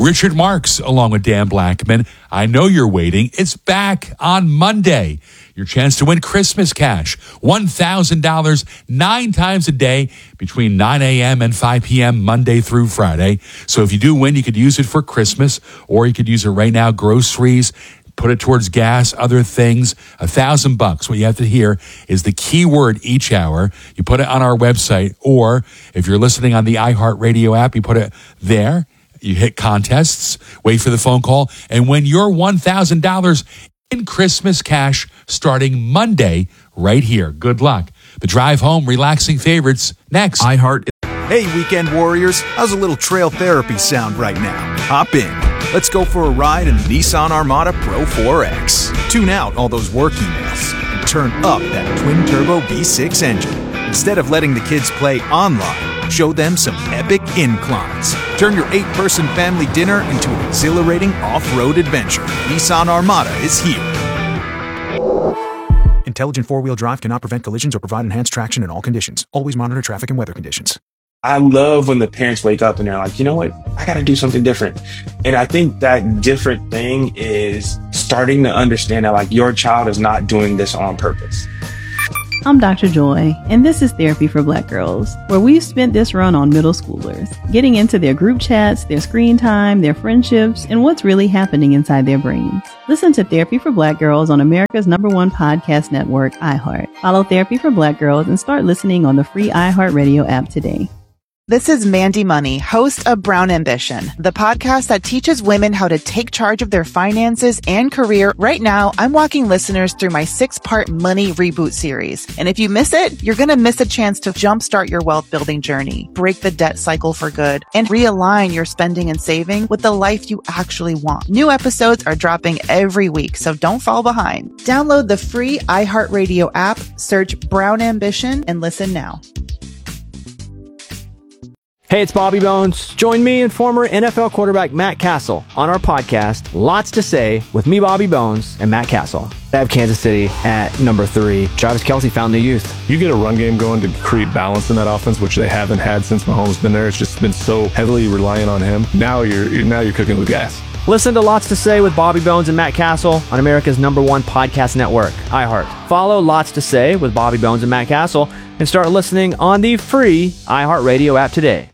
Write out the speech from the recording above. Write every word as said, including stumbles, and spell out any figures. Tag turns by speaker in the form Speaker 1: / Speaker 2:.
Speaker 1: Richard Marks, along with Dan Blackman. I know you're waiting. It's back on Monday. Your chance to win Christmas cash, one thousand dollars nine times a day between nine a.m. and five p.m. Monday through Friday. So if you do win, you could use it for Christmas, or you could use it right now, groceries, put it towards gas, other things, a thousand bucks. What you have to hear is the keyword each hour. You put it on our website, or if you're listening on the iHeartRadio app, you put it there. You hit contests, wait for the phone call, and win your one thousand dollars in Christmas cash starting Monday right here. Good luck. The drive home, relaxing favorites next.
Speaker 2: iHeart. Hey, weekend warriors. How's a little trail therapy sound right now? Hop in. Let's go for a ride in the Nissan Armada Pro four X. Tune out all those work emails and turn up that twin-turbo V six engine. Instead of letting the kids play online, show them some epic inclines. Turn your eight-person family dinner into an exhilarating off-road adventure. Nissan Armada is here. Intelligent four-wheel drive cannot prevent collisions or provide enhanced traction in all conditions. Always monitor traffic and weather conditions.
Speaker 3: I love when the parents wake up and they're like, you know what, I got to do something different. And I think that different thing is starting to understand that like your child is not doing this on purpose.
Speaker 4: I'm Doctor Joy, and this is Therapy for Black Girls, where we've spent this run on middle schoolers, getting into their group chats, their screen time, their friendships, and what's really happening inside their brains. Listen to Therapy for Black Girls on America's number one podcast network, iHeart. Follow Therapy for Black Girls and start listening on the free iHeartRadio app today.
Speaker 5: This is Mandy Money, host of Brown Ambition, the podcast that teaches women how to take charge of their finances and career. Right now, I'm walking listeners through my six-part Money Reboot series. And if you miss it, you're going to miss a chance to jumpstart your wealth-building journey, break the debt cycle for good, and realign your spending and saving with the life you actually want. New episodes are dropping every week, so don't fall behind. Download the free iHeartRadio app, search Brown Ambition, and listen now.
Speaker 6: Hey, it's Bobby Bones. Join me and former N F L quarterback Matt Castle on our podcast, Lots to Say, with me, Bobby Bones, and Matt Castle. I have Kansas City at number three. Travis Kelce found the youth.
Speaker 7: You get a run game going to create balance in that offense, which they haven't had since Mahomes been there. It's just been so heavily reliant on him. Now you're now you're cooking with gas.
Speaker 6: Listen to Lots to Say with Bobby Bones and Matt Castle on America's number one podcast network, iHeart. Follow Lots to Say with Bobby Bones and Matt Castle and start listening on the free iHeartRadio app today.